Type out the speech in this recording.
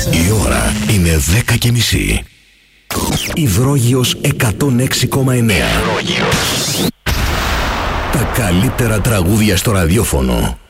Η ώρα είναι 10:30. Υδρόγειος 106,9. Τα καλύτερα τραγούδια στο ραδιόφωνο.